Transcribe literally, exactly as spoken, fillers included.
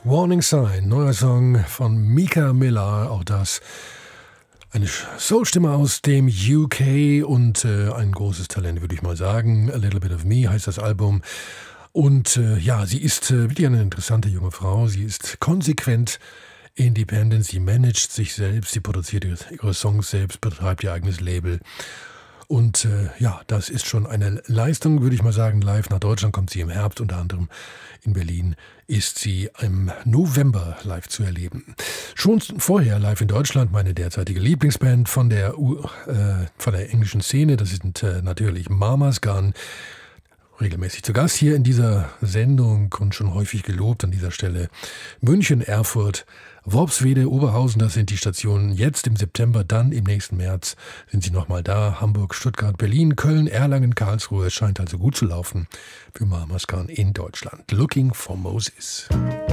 Warning Sign, neuer Song von Mika Miller, auch das eine Soulstimme aus dem U K und äh, ein großes Talent, würde ich mal sagen. A Little Bit of Me heißt das Album. Und äh, ja, sie ist äh, wirklich eine interessante junge Frau. Sie ist konsequent independent, sie managt sich selbst, sie produziert ihre Songs selbst, betreibt ihr eigenes Label. Und äh, ja, das ist schon eine Leistung, würde ich mal sagen. Live nach Deutschland kommt sie im Herbst, unter anderem in Berlin ist sie im November live zu erleben. Schon vorher live in Deutschland meine derzeitige Lieblingsband von der, äh, von der englischen Szene. Das sind äh, natürlich Mama's Gun. Regelmäßig zu Gast hier in dieser Sendung und schon häufig gelobt an dieser Stelle. München, Erfurt, Worpswede, Oberhausen, das sind die Stationen. Jetzt im September, dann im nächsten März sind sie nochmal da. Hamburg, Stuttgart, Berlin, Köln, Erlangen, Karlsruhe. Es scheint also gut zu laufen für Mama's Gun in Deutschland. Looking for Moses.